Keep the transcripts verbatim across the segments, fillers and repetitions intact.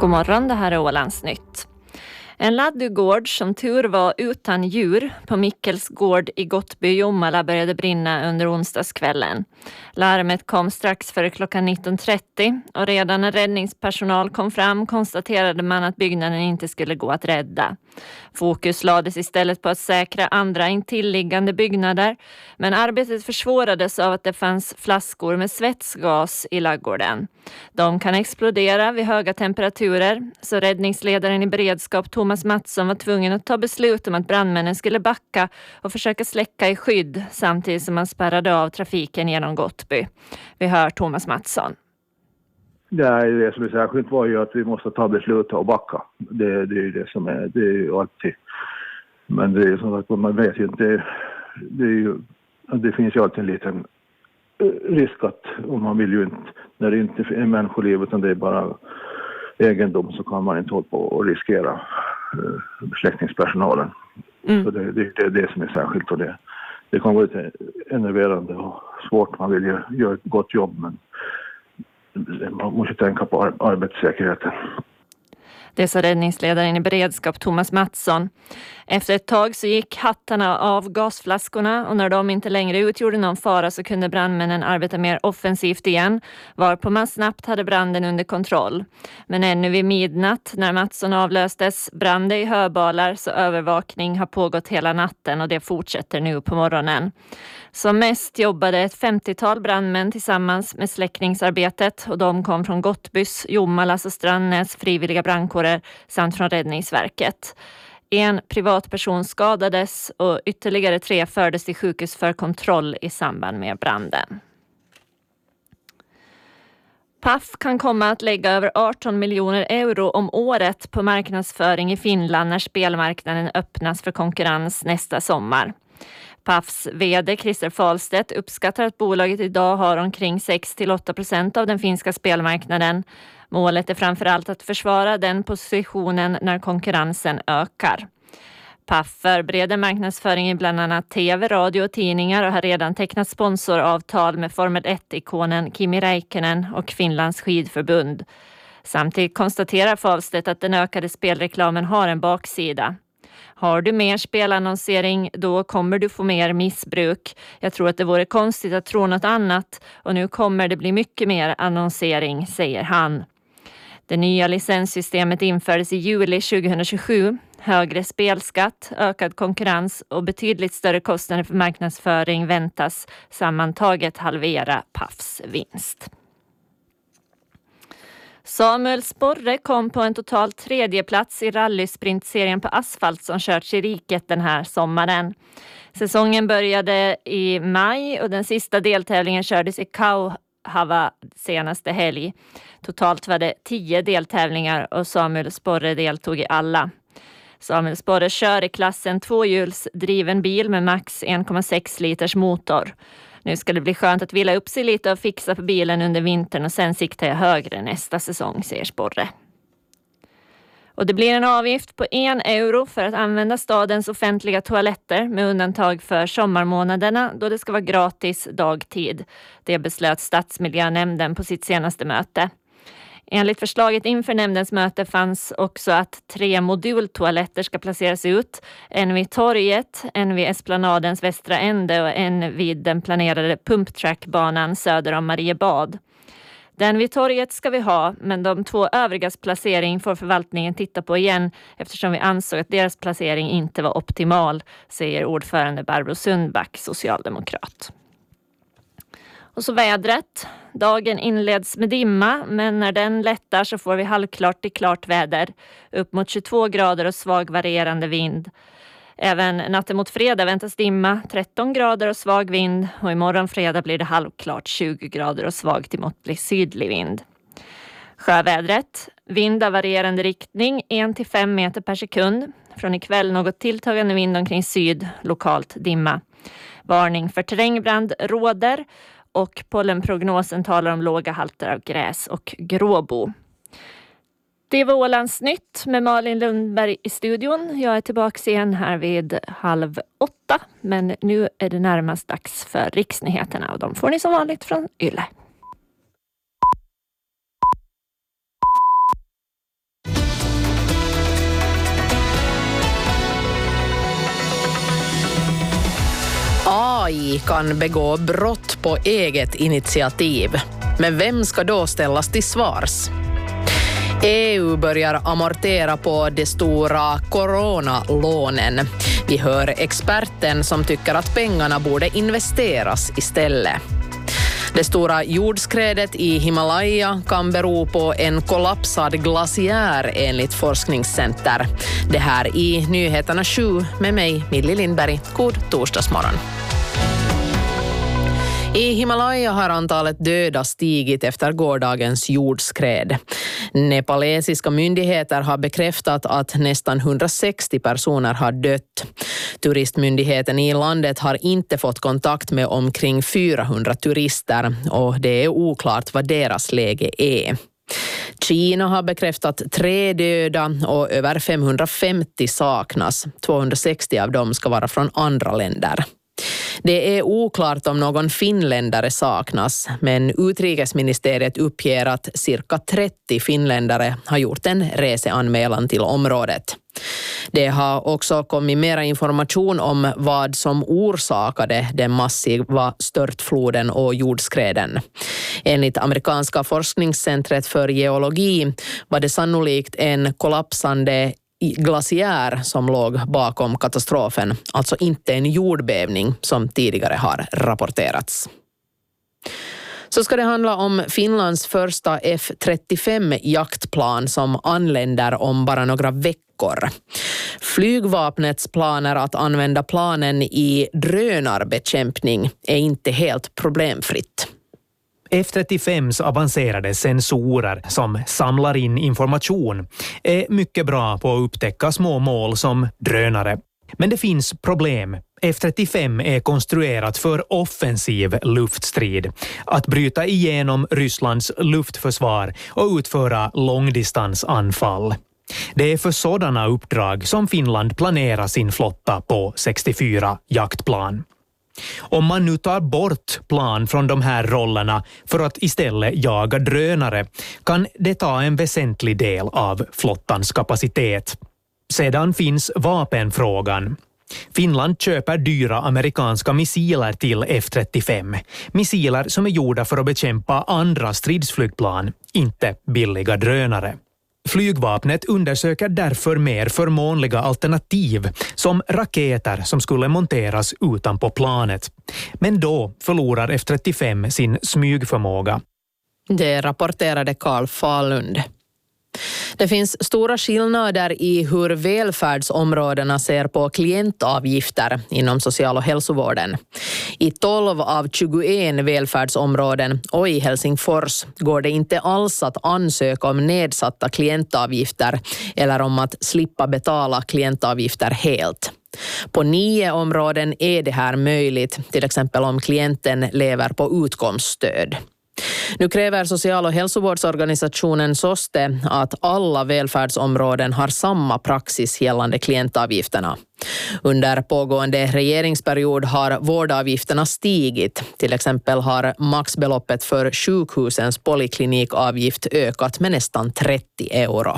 God morgon, det här är Ålandsnytt. En laddugård som tur var utan djur på Mikkels gård i Gottby, Jomala började brinna under onsdagskvällen. Larmet kom strax före klockan nitton trettio och redan när räddningspersonal kom fram konstaterade man att byggnaden inte skulle gå att rädda. Fokus lades istället på att säkra andra intilliggande byggnader, men arbetet försvårades av att det fanns flaskor med svetsgas i laggården. De kan explodera vid höga temperaturer, så räddningsledaren i beredskap Thomas Mattsson var tvungen att ta beslut om att brandmännen skulle backa och försöka släcka i skydd samtidigt som man spärrade av trafiken genom Gottby. Vi hör Thomas Mattsson. Nej, det som är särskilt var ju att vi måste ta beslut och backa. Det, det är ju det som är, det är ju alltid. Men det är ju som att man vet ju inte, det, är ju, det finns ju alltid en liten risk att om man vill ju inte, när det inte är människoliv utan det är bara egendom, så kan man inte hålla på och riskera uh, släckningspersonalen. Mm. Så det, det, det är det som är särskilt, och det, det kan vara lite enerverande och svårt. Man vill ju göra ett gott jobb, men man måste tänka på ar- arbetssäkerheten. Det sa räddningsledaren i beredskap Thomas Mattsson. Efter ett tag så gick hattarna av gasflaskorna och när de inte längre utgjorde någon fara så kunde brandmännen arbeta mer offensivt igen, varpå man snabbt hade branden under kontroll. Men ännu vid midnatt när Mattsson avlöstes brann det i höbalar, så övervakning har pågått hela natten och det fortsätter nu på morgonen. Som mest jobbade ett femtiotal brandmän tillsammans med släckningsarbetet och de kom från Gottbys, Jomalas och Strandnäs frivilliga brandkårer samt från Räddningsverket. En privatperson skadades och ytterligare tre fördes till sjukhus för kontroll i samband med branden. P A F kan komma att lägga över arton miljoner euro om året på marknadsföring i Finland när spelmarknaden öppnas för konkurrens nästa sommar. P A Fs vd Christer Falstedt uppskattar att bolaget idag har omkring sex till åtta procent av den finska spelmarknaden. Målet är framförallt att försvara den positionen när konkurrensen ökar. P A F förbereder marknadsföring i bland annat tv, radio och tidningar och har redan tecknat sponsoravtal med Formel ett-ikonen Kimi Räikkönen och Finlands skidförbund. Samtidigt konstaterar Falstedt att den ökade spelreklamen har en baksida. Har du mer spelannonsering, då kommer du få mer missbruk. Jag tror att det vore konstigt att tro något annat och nu kommer det bli mycket mer annonsering, säger han. Det nya licenssystemet infördes i juli tjugohundratjugosju. Högre spelskatt, ökad konkurrens och betydligt större kostnader för marknadsföring väntas sammantaget halvera P A Fs vinst. Samuel Sporre kom på en total tredje plats i rallysprintserien på asfalt som körts i riket den här sommaren. Säsongen började i maj och den sista deltävlingen kördes i Kauhava senaste helg. Totalt var det tio deltävlingar och Samuel Sporre deltog i alla. Samuel Sporre kör i klassen tvåhjulsdriven bil med max en komma sex liters motor. Nu ska det bli skönt att vila upp sig lite och fixa på bilen under vintern och sen siktar jag högre nästa säsong, säger Sporre. Och det blir en avgift på en euro för att använda stadens offentliga toaletter med undantag för sommarmånaderna då det ska vara gratis dagtid. Det beslöt stadsmiljönämnden på sitt senaste möte. Enligt förslaget inför nämndens möte fanns också att tre modultoaletter ska placeras ut. En vid torget, en vid Esplanadens västra ände och en vid den planerade pumptrackbanan söder om Mariebad. Den vid torget ska vi ha, men de två övrigas placering får förvaltningen titta på igen eftersom vi ansåg att deras placering inte var optimal, säger ordförande Barbro Sundback, socialdemokrat. Och så vädret. Dagen inleds med dimma, men när den lättar så får vi halvklart till klart väder. Upp mot tjugotvå grader och svag varierande vind. Även natten mot fredag väntas dimma, tretton grader och svag vind. Och imorgon fredag blir det halvklart tjugo grader och svag till måttlig sydlig vind. Sjövädret. Vind av varierande riktning, en till fem meter per sekund. Från ikväll något tilltagande vind omkring syd, lokalt dimma. Varning för terrängbrand råder. Och pollenprognosen talar om låga halter av gräs och gråbo. Det var Ålandsnytt med Malin Lundberg i studion. Jag är tillbaka igen här vid halv åtta. Men nu är det närmast dags för riksnyheterna. Och de får ni som vanligt från Yle. vi kan begå brott på eget initiativ. Men vem ska då ställas till svars? E U börjar amortera på de stora coronalånen. Vi hör experten som tycker att pengarna borde investeras istället. Det stora jordskredet i Himalaya kan bero på en kollapsad glaciär enligt forskningscenter. Det här i Nyheterna sju med mig, Millie Lindberg. God torsdagsmorgon. I Himalaya har antalet döda stigit efter gårdagens jordskred. Nepalesiska myndigheter har bekräftat att nästan hundrasextio personer har dött. Turistmyndigheten i landet har inte fått kontakt med omkring fyrahundra turister och det är oklart vad deras läge är. Kina har bekräftat tre döda och över femhundrafemtio saknas. tvåhundrasextio av dem ska vara från andra länder. Det är oklart om någon finländare saknas, men utrikesministeriet uppger att cirka trettio finländare har gjort en reseanmälan till området. Det har också kommit mera information om vad som orsakade den massiva störtfloden och jordskreden. Enligt amerikanska forskningscentret för geologi var det sannolikt en kollapsande glaciär som låg bakom katastrofen, alltså inte en jordbävning som tidigare har rapporterats. Så ska det handla om Finlands första F trettiofem-jaktplan som anländer om bara några veckor. Flygvapnets planer att använda planen i drönarbekämpning är inte helt problemfritt. F trettiofems avancerade sensorer som samlar in information är mycket bra på att upptäcka små mål som drönare. Men det finns problem. F trettiofem är konstruerat för offensiv luftstrid. Att bryta igenom Rysslands luftförsvar och utföra långdistansanfall. Det är för sådana uppdrag som Finland planerar sin flotta på sextiofyra jaktplan. Om man nu tar bort plan från de här rollerna för att istället jaga drönare kan det ta en väsentlig del av flottans kapacitet. Sedan finns vapenfrågan. Finland köper dyra amerikanska missiler till F trettiofem. Missiler som är gjorda för att bekämpa andra stridsflygplan, inte billiga drönare. Flygvapnet undersöker därför mer förmånliga alternativ som raketer som skulle monteras utanpå planet. Men då förlorar F trettiofem sin smygförmåga. Det rapporterade Carl Falund. Det finns stora skillnader i hur välfärdsområdena ser på klientavgifter inom social- och hälsovården. I tolv av tjugoett välfärdsområden och i Helsingfors går det inte alls att ansöka om nedsatta klientavgifter eller om att slippa betala klientavgifter helt. På nio områden är det här möjligt, till exempel om klienten lever på utkomststöd. Nu kräver social- och hälsovårdsorganisationen SOSTE att alla välfärdsområden har samma praxis gällande klientavgifterna. Under pågående regeringsperiod har vårdavgifterna stigit. Till exempel har maxbeloppet för sjukhusens poliklinikavgift ökat med nästan trettio euro.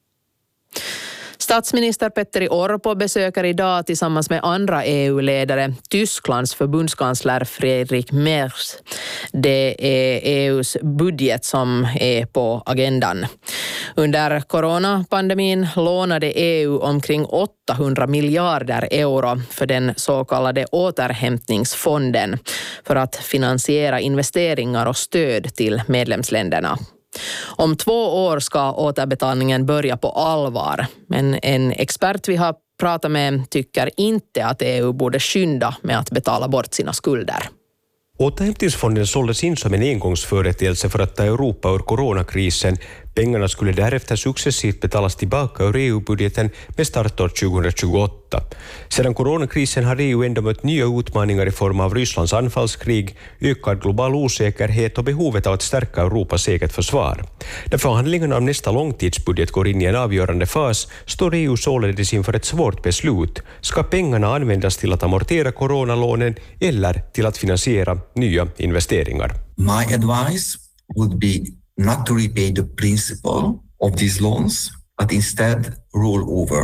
Statsminister Petteri Orpo besöker idag tillsammans med andra E U-ledare Tysklands förbundskansler Friedrich Merz. Det är E U:s budget som är på agendan. Under coronapandemin lånade E U omkring åttahundra miljarder euro för den så kallade återhämtningsfonden för att finansiera investeringar och stöd till medlemsländerna. Om två år ska återbetalningen börja på allvar, men en expert vi har pratat med tycker inte att E U borde skynda med att betala bort sina skulder. Återhämtningsfonden såldes in som en engångsföreteelse för att ta Europa ur coronakrisen. Pengarna skulle därefter successivt betalas tillbaka ur E U-budgeten med startår tjugohundratjugoåtta. Sedan coronakrisen har E U ändå mött nya utmaningar i form av Rysslands anfallskrig, ökad global osäkerhet och behovet av att stärka Europas eget försvar. När förhandlingarna om nästa långtidsbudget går in i en avgörande fas står E U således inför ett svårt beslut. Ska pengarna användas till att amortera coronalånen eller till att finansiera nya investeringar? My advice would be not to repay the principal of these loans, but instead roll over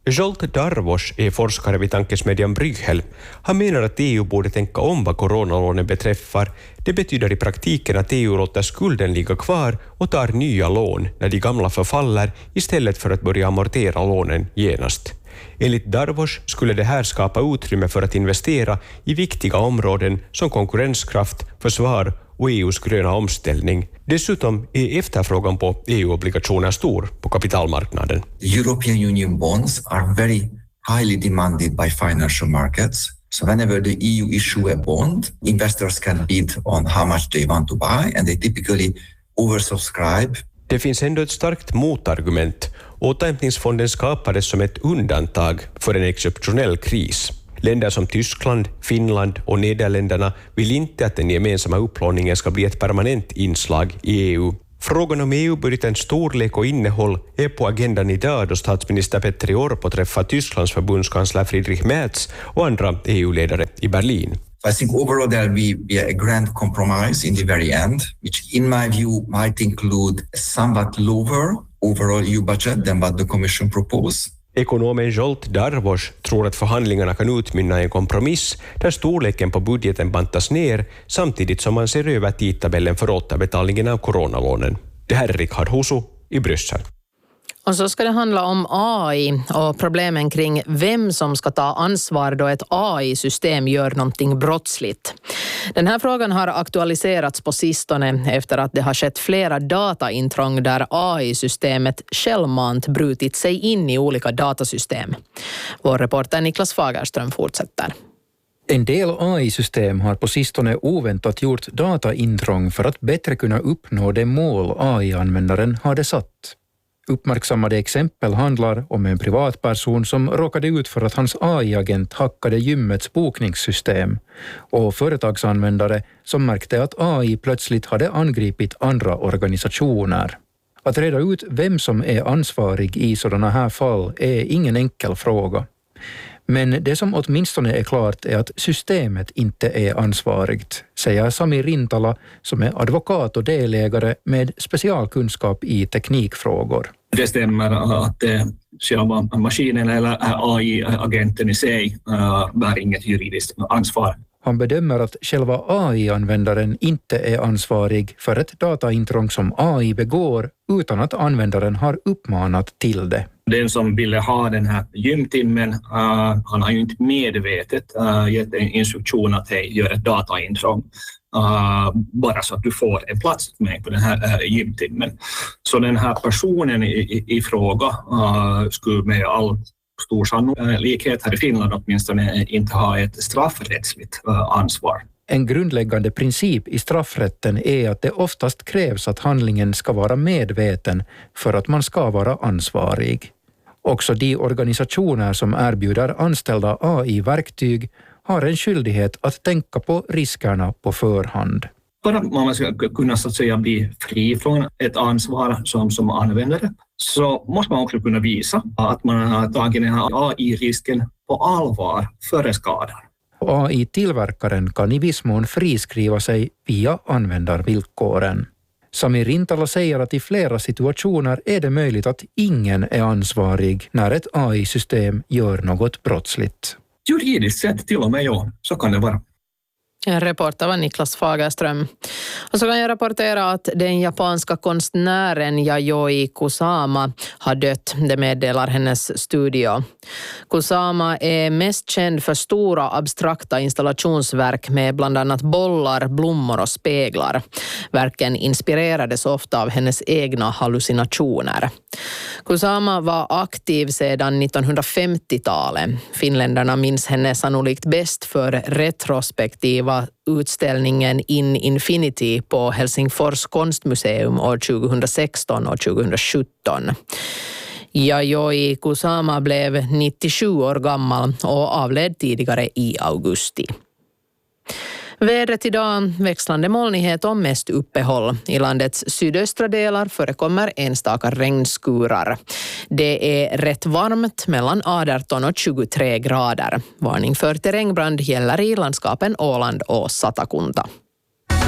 Zsolt Darvos är forskare vid tankesmedjan Bruegel. Han menar att E U borde tänka om vad coronalånen beträffar. Det betyder i praktiken att E U låter skulden ligga kvar och tar nya lån när de gamla förfaller istället för att börja amortera lånen genast. Enligt Darvos skulle det här skapa utrymme för att investera i viktiga områden som konkurrenskraft, försvar och E U:s gröna omställning. Dessutom är efterfrågan på E U-obligationer stor på kapitalmarknaden. The European Union bonds are very highly demanded by financial markets. So whenever the E U issue a bond, investors can bid on how much they want to buy and they typically oversubscribe. Det finns ändå ett starkt motargument. Återhämtningsfonden skapades som ett undantag för en exceptionell kris. Länder som Tyskland, Finland och Nederländerna vill inte att den gemensamma upplåningen ska bli ett permanent inslag i E U. Frågan om E U-budgetens storlek och innehåll är på agendan idag då statsminister Petteri Orpo träffar Tysklands förbundskansler Friedrich Merz och andra E U-ledare i Berlin. I think overall there will be a grand compromise in the very end, which in my view might include a somewhat lower overall E U budget than what the Commission proposed. Ekonomen Zsolt Darvos tror att förhandlingarna kan utmynna i en kompromiss där storleken på budgeten bantas ner samtidigt som man ser över tidtabellen för återbetalningen av coronalånen. Det här är Rickard Husu i Bryssel. Och så ska det handla om A I och problemen kring vem som ska ta ansvar då ett A I-system gör någonting brottsligt. Den här frågan har aktualiserats på sistone efter att det har skett flera dataintrång där A I-systemet självmant brutit sig in i olika datasystem. Vår reporter Niklas Fagerström fortsätter. En del A I-system har på sistone oväntat gjort dataintrång för att bättre kunna uppnå det mål A I-användaren hade satt. Uppmärksammade exempel handlar om en privatperson som råkade ut för att hans A I-agent hackade gymmets bokningssystem och företagsanvändare som märkte att A I plötsligt hade angripit andra organisationer. Att reda ut vem som är ansvarig i sådana här fall är ingen enkel fråga. Men det som åtminstone är klart är att systemet inte är ansvarigt, säger Sami Rintala som är advokat och delägare med specialkunskap i teknikfrågor. Det stämmer att själva maskinen eller A I-agenten i sig bär inget juridiskt ansvar. Han bedömer att själva A I-användaren inte är ansvarig för ett dataintrång som A I begår utan att användaren har uppmanat till det. Den som ville ha den här gymtimmen, uh, han har ju inte medvetet uh, gett en instruktion att hej, gör ett dataintrång. Uh, bara så att du får en plats med på den här uh, gymtimmen. Så den här personen i, i, i fråga uh, skulle med all stor sannolikhet här i Finland åtminstone inte ha ett straffrättsligt uh, ansvar. En grundläggande princip i straffrätten är att det oftast krävs att handlingen ska vara medveten för att man ska vara ansvarig. Också de organisationer som erbjuder anställda A I-verktyg har en skyldighet att tänka på riskerna på förhand. För att man ska kunna så att säga bli fri från ett ansvar som, som användare så måste man också kunna visa att man har tagit den här A I-risken på allvar före skadan. A I-tillverkaren kan i viss mån friskriva sig via användarvillkoren. Sami Rintala säger att i flera situationer är det möjligt att ingen är ansvarig när ett A I-system gör något brottsligt. Juridiskt sett till och med ja, så kan det vara. En reporter var Niklas Fagerström. Och så kan jag rapportera att den japanska konstnären Yayoi Kusama har dött. Det meddelar hennes studio. Kusama är mest känd för stora abstrakta installationsverk med bland annat bollar, blommor och speglar. Verken inspirerades ofta av hennes egna hallucinationer. Kusama var aktiv sedan nittonhundrafemtiotalet. Finländarna minns henne sannolikt bäst för retrospektiva utställningen In Infinity på Helsingfors konstmuseum år tjugohundrasexton och tjugohundrasjutton. Yayoi Kusama blev nittiosju år gammal och avled tidigare i augusti. Vädret idag, växlande molnighet och mest uppehåll. I landets sydöstra delar förekommer enstaka regnskurar. Det är rätt varmt mellan arton och tjugotre grader. Varning för terrängbrand gäller i landskapen Åland och Satakunta.